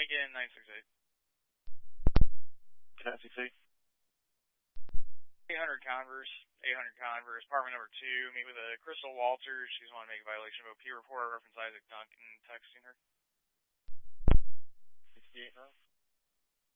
Lincoln 968. Cat 68. 800 Converse, apartment number 2. Meet with Crystal Walters. She's want to make a violation of OP report. Reference Isaac Duncan texting her. 68 now.